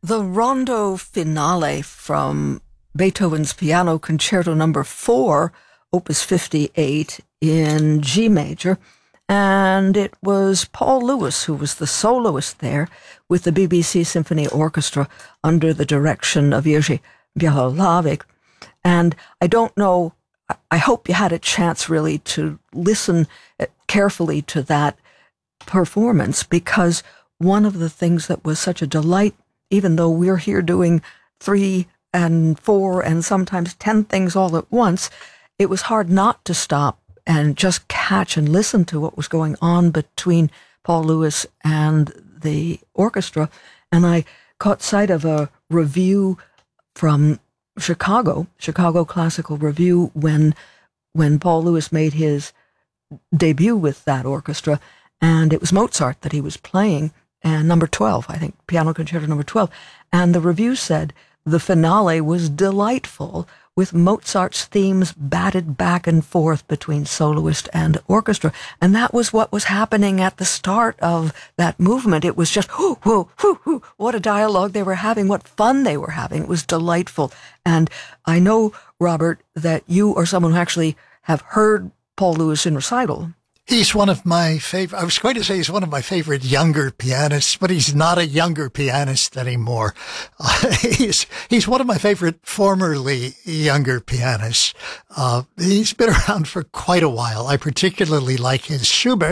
The Rondo Finale from Beethoven's Piano Concerto No. 4, Opus 58 in G major, and it was Paul Lewis who was the soloist there with the BBC Symphony Orchestra under the direction of Jerzy Białowieck. And I don't know, I hope you had a chance really to listen carefully to that performance, because one of the things that was such a delight, even though we're here doing 3 and 4 and sometimes 10 things all at once, it was hard not to stop and just catch and listen to what was going on between Paul Lewis and the orchestra. And I caught sight of a review from Chicago Classical Review, when Paul Lewis made his debut with that orchestra, and it was Mozart that he was playing, and number 12, I think, Piano Concerto No. 12. And the review said the finale was delightful, with Mozart's themes batted back and forth between soloist and orchestra. And that was what was happening at the start of that movement. It was just, whoo, whoo, whoo, whoo, what a dialogue they were having, what fun they were having. It was delightful. And I know, Robert, that you are someone who actually have heard Paul Lewis in recital. He's one of my favorite, I was going to say he's one of my favorite younger pianists, but he's not a younger pianist anymore. He's one of my favorite formerly younger pianists. He's been around for quite a while. I particularly like his Schubert.